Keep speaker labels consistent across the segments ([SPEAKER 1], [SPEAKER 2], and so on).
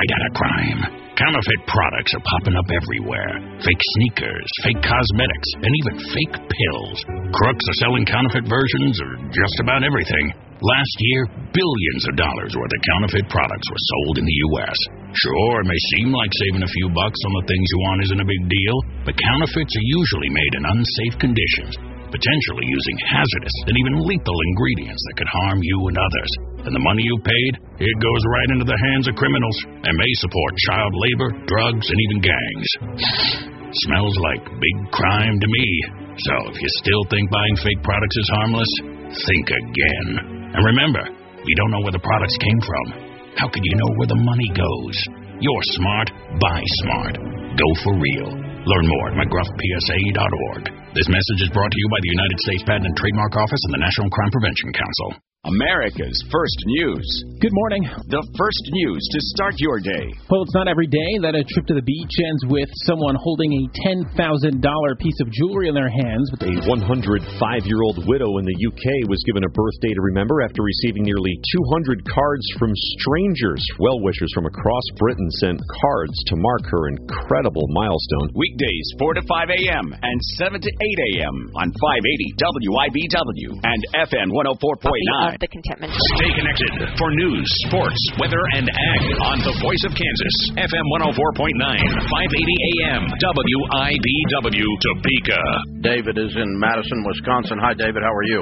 [SPEAKER 1] fight out a crime. Counterfeit products are popping up everywhere. Fake sneakers, fake cosmetics, and even fake pills. Crooks are selling counterfeit versions of just about everything. Last year, billions of dollars worth of counterfeit products were sold in the U.S. Sure, it may seem like saving a few bucks on the things you want isn't a big deal, but counterfeits are usually made in unsafe conditions, potentially using hazardous and even lethal ingredients that could harm you and others. And the money you paid, it goes right into the hands of criminals and may support child labor, drugs, and even gangs. Smells like big crime to me. So if you still think buying fake products is harmless, think again. And remember, you don't know where the products came from. How could you know where the money goes? You're smart, buy smart. Go for real. Learn more at mcgruffpsa.org. This message is brought to you by the United States Patent and Trademark Office and the National Crime Prevention Council.
[SPEAKER 2] America's First News.
[SPEAKER 3] Good morning.
[SPEAKER 2] The first news to start your day.
[SPEAKER 3] Well, it's not every day that a trip to the beach ends with someone holding a $10,000 piece of jewelry in their hands.
[SPEAKER 4] A 105-year-old widow in the UK was given a birthday to remember after receiving nearly 200 cards from strangers. Well-wishers from across Britain sent cards to mark her incredible milestone.
[SPEAKER 2] Weekdays 4 to 5 a.m. and 7 to 8 a.m. on 580 WIBW and FM 104.9.
[SPEAKER 5] The contentment.
[SPEAKER 1] Stay connected for news, sports, weather, and ag on the Voice of Kansas, FM 104.9, 580 AM, WIBW, Topeka.
[SPEAKER 6] David is in Madison, Wisconsin. Hi, David. How are you?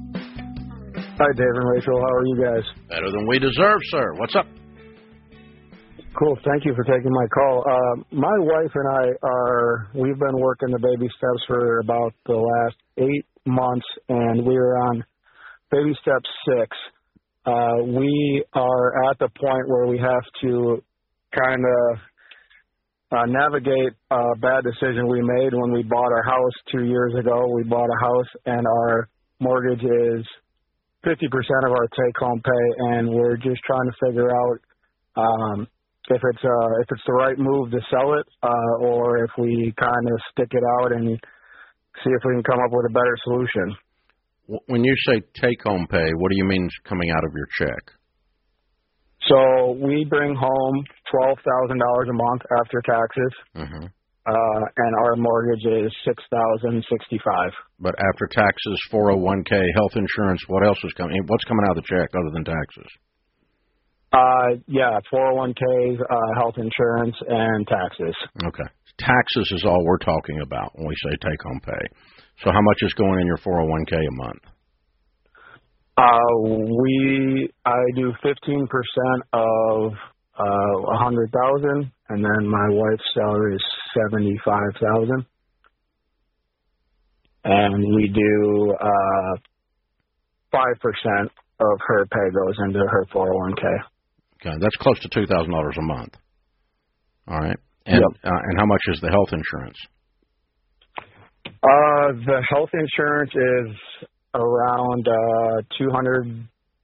[SPEAKER 7] Hi, Dave and Rachel. How are you guys?
[SPEAKER 6] Better than we deserve, sir. What's up?
[SPEAKER 7] Cool. Thank you for taking my call. My wife and we've been working the baby steps for about the last 8 months, and we're on baby step 6. We are at the point where we have to kind of navigate a bad decision we made when we bought our house 2 years ago. We bought a house, and our mortgage is 50% of our take-home pay, and we're just trying to figure out if it's the right move to sell it, or if we kind of stick it out and see if we can come up with a better solution.
[SPEAKER 6] When you say take-home pay, what do you mean coming out of your check?
[SPEAKER 7] So we bring home $12,000 a month after taxes, and our mortgage is $6,065.
[SPEAKER 6] But after taxes, 401k, health insurance, what else is coming? What's coming out of the check other than taxes?
[SPEAKER 7] 401ks, health insurance, and taxes.
[SPEAKER 6] Okay. Taxes is all we're talking about when we say take-home pay. So how much is going in your 401k a month?
[SPEAKER 7] I do 15% of 100,000, and then my wife's salary is 75,000, and we do 5% of her pay goes into her 401k.
[SPEAKER 6] Okay, that's close to $2,000 a month. All right, and and how much is the health insurance?
[SPEAKER 7] The health insurance is around $250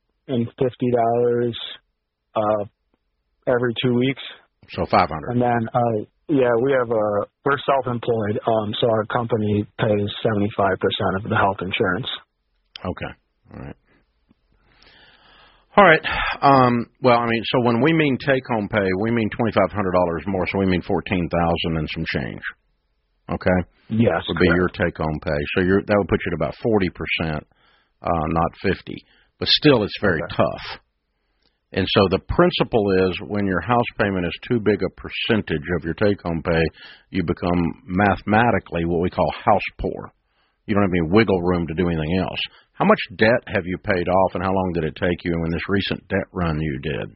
[SPEAKER 7] every 2 weeks.
[SPEAKER 6] So $500.
[SPEAKER 7] And then, we're self-employed, so our company pays 75% of the health insurance.
[SPEAKER 6] Okay, all right. All right. So when we mean take-home pay, we mean $2,500 more, so we mean $14,000 and some change. Okay?
[SPEAKER 7] Yes,
[SPEAKER 6] would be your take-home pay. So that would put you at about 40%, not 50%. But still, it's very tough. And so the principle is when your house payment is too big a percentage of your take-home pay, you become mathematically what we call house poor. You don't have any wiggle room to do anything else. How much debt have you paid off, and how long did it take you in this recent debt run you did?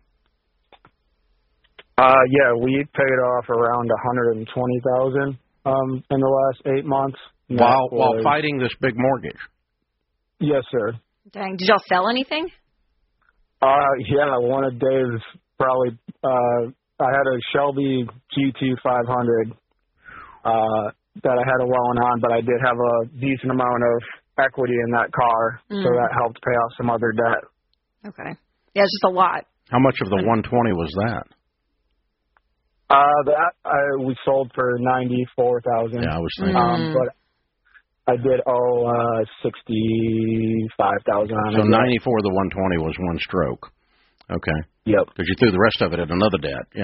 [SPEAKER 7] We paid off around $120,000 in the last 8 months.
[SPEAKER 6] While fighting this big mortgage? Yes, sir.
[SPEAKER 5] Dang. Did y'all sell anything?
[SPEAKER 7] One of Dave's probably, I had a Shelby GT 500 that I had a loan on, but I did have a decent amount of equity in that car, so that helped pay off some other debt.
[SPEAKER 5] Okay. Yeah, it's just a lot.
[SPEAKER 6] How much of the 120 was that?
[SPEAKER 7] We sold for $94,000.
[SPEAKER 6] Yeah, I was thinking.
[SPEAKER 7] But I did owe $65,000 on it.
[SPEAKER 6] So 94 of the 120 was one stroke. Okay.
[SPEAKER 7] Yep.
[SPEAKER 6] Because you threw the rest of it at another debt. Yeah,